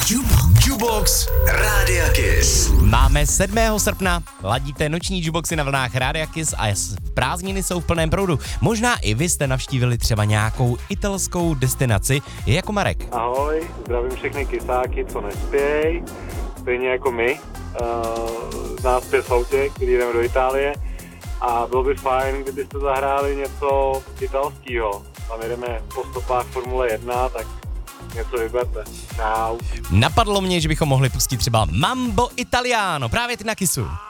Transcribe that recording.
Jubox Rádia Kiss. Máme 7. srpna, ladíte noční juboxy na vlnách Rádia Kiss a prázdniny jsou v plném proudu. Možná i vy jste navštívili třeba nějakou italskou destinaci, jako Marek. Ahoj, zdravím všechny kysáky, co nespěj, stejně jako my, z nás 5 v autě, který jdeme do Itálie a bylo by fajn, kdybyste zahráli něco italského. Tam jedeme po stopách Formule 1, tak něco vyberte. Čau. Napadlo mě, že bychom mohli pustit třeba Mambo Italiano, právě ty na Kissu.